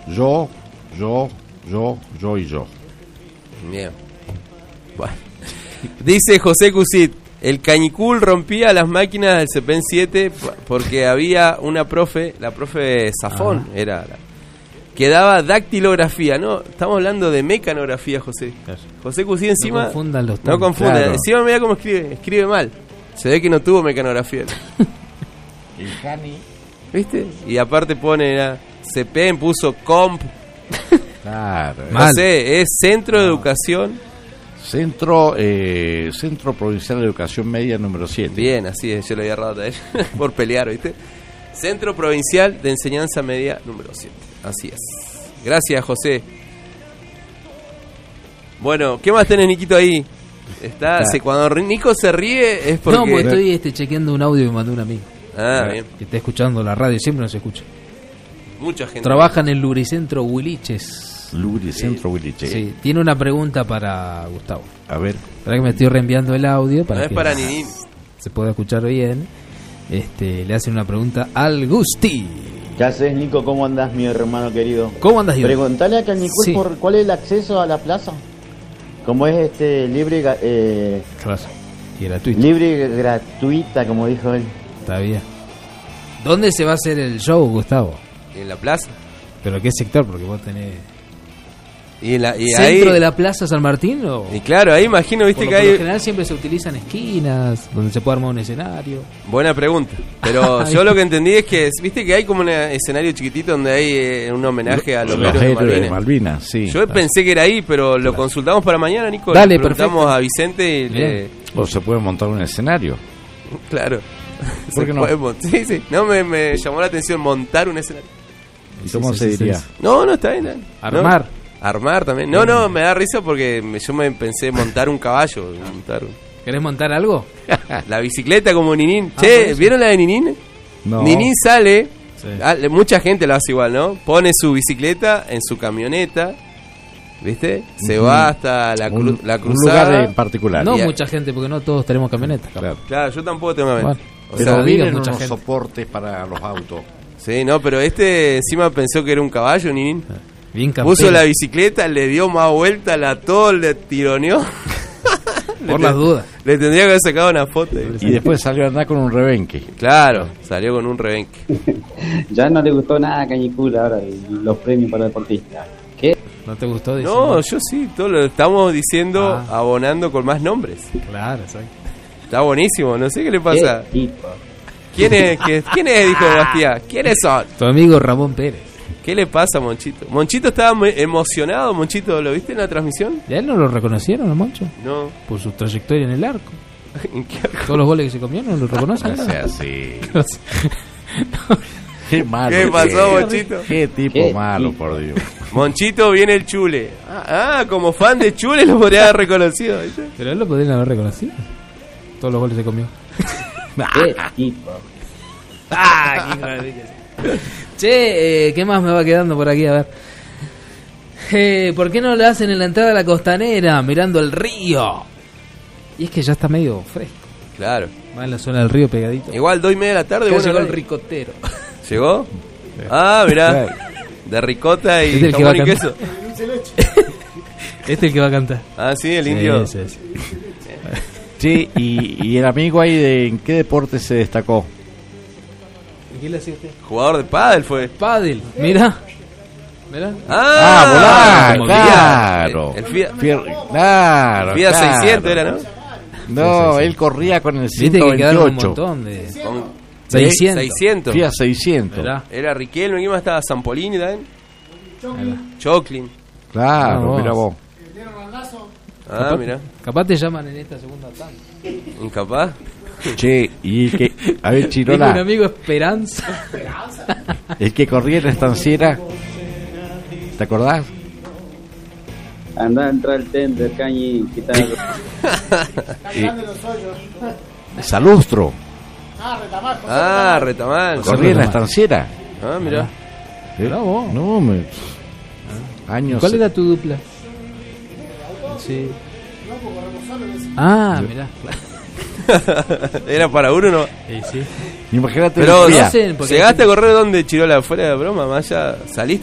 Yo y yo. Bien. Bueno. Dice José Cusit, el cañicul rompía las máquinas del CPEN 7 porque había una profe, la profe Zafón, que daba dactilografía, ¿no? Estamos hablando de mecanografía, José. Claro. José Cusit encima... No confundan los No confundan. Claro. Encima mira cómo escribe mal. Se ve que no tuvo mecanografía. El Jani. ¿Viste? Y aparte pone CPEN, puso comp. Claro. No sé, es Centro de Educación. Centro Provincial de Educación Media número 7. Bien, así es, yo lo había errado también por pelear, ¿viste? Centro Provincial de Enseñanza Media número 7. Así es. Gracias, José. Bueno, ¿qué más tenés, Niquito, ahí? Cuando Nico se ríe es porque... No, porque estoy chequeando un audio que me mandó un amigo. Ah, bien. Que está escuchando la radio, siempre nos escucha. Mucha gente. Trabaja en el Lubricentro Huiliches. Lubricentro Huiliche. Sí, tiene una pregunta para Gustavo. A ver. Para que me estoy reenviando el audio para No es que para Ninín. se pueda escuchar bien. Le hacen una pregunta al Gusti. ¿Qué haces, Nico? ¿Cómo andás, mi hermano querido? ¿Cómo andas, Iván? Preguntale a Cañicul Sí. por cuál es el acceso a la plaza. Como es libre Claro. Y gratuito. libre gratuita, como dijo él. Está bien. ¿Dónde se va a hacer el show, Gustavo? En la plaza. ¿Pero qué sector? Porque vos tenés... Y ¿Centro ahí, de la Plaza San Martín? O... Y claro, ahí imagino, viste Por que lo hay... general siempre se utilizan esquinas, donde se puede armar un escenario. Buena pregunta. Pero yo lo que entendí es que, viste que hay como un escenario chiquitito donde hay un homenaje a los héroes de Malvinas. Malvinas, sí. Yo pensé que era ahí, pero lo consultamos para mañana, Nico. Dale, le preguntamos perfecto. a Vicente y le... O se puede montar un escenario. Claro. ¿Por qué no? Sí. No, me llamó la atención montar un escenario. ¿Y cómo se diría? No, está bien. ¿No? Armar. Armar también. No, me da risa porque yo me pensé montar un caballo. ¿Querés montar algo? La bicicleta como Ninín. Che, ¿vieron la de Ninín? No. Ninín sale, Sí. mucha gente lo hace igual, ¿no? Pone su bicicleta en su camioneta, ¿viste? Se va hasta la Un cruzada. lugar en particular. No Ya. mucha gente, porque no todos tenemos camionetas. Claro. Claro, yo tampoco tengo camioneta. Bueno, O Pero sea, vienen mucha unos gente. soportes para los autos. sí, no, pero encima pensó que era un caballo, Ninín. bien campero. Puso la bicicleta, le dio más vuelta, la ató, le tironeó. Por las dudas. Le tendría que haber sacado una foto. Y después salió a andar con un rebenque. Claro, salió con un rebenque. Ya no le gustó nada a Cañicul ahora los premios para deportistas. ¿Qué? ¿No te gustó? No, yo sí, todo lo estamos diciendo, abonando con más nombres. Claro, exacto. Está buenísimo, no sé qué le pasa. ¿Qué tipo? ¿Quién es? Dijo Bastián. ¿Quiénes son? Tu amigo Ramón Pérez. ¿Qué le pasa a Monchito? Monchito estaba muy emocionado, Monchito, ¿lo viste en la transmisión? ¿Ya él no lo reconocieron, a Moncho? No. Por su trayectoria en el arco. ¿En qué arco? Todos los goles que se comió no lo reconocen. No sea así. Qué malo. ¿Qué pasó, que es. Monchito? Qué tipo ¿Qué malo, tipo? por Dios. Monchito viene el Chule. Como fan de Chule lo podría haber reconocido, ¿viste? Pero él lo podrían haber reconocido. Todos los goles se comió. ¿Qué tipo? Che, ¿qué más me va quedando por aquí? A ver. ¿Por qué no le hacen en la entrada a la costanera, mirando el río? Y es que ya está medio fresco. Claro. Va en la zona del río pegadito. Igual 2:30 de la tarde. Ya Bueno, llegó el ahora- ricotero. ¿Llegó? Mirá. De ricota y Este es el que va jamón a y cantar. queso. Este es el que va a cantar. Sí, el indio. Sí. Sí, y el amigo ahí, ¿en qué deporte se destacó? ¿Qué le hacía usted? Jugador de pádel fue. Pádel, mira. volar, como claro. El FIA, Claro. FIA claro. 600 era, ¿no? No, Sí. él corría con el Viste que quedaron un 128. montón de... Con 600. 600. FIA 600. Mirá. Era Riquelme, ¿quién más estaba? Zampolini también. Choclin. Claro, Ah, mira vos. Mirá. Capaz te llaman en esta segunda tanda. Incapaz. Che, y el que, a ver, Tengo un Chirola, amigo Esperanza. el que corría en la estanciera, ¿te acordás? Andá a entrar al tender, Cañi, quitar Salustro, Retamal. corría en la estanciera. Mirá. Mirá vos. No, años. ¿Cuál era tu dupla? Sí. Mirá. Era para uno, ¿no? Sí. Imagínate Pero el FIA. no sé, porque- ¿llegaste a correr donde, Chirola? Fuera de broma, más allá. ¿Saliste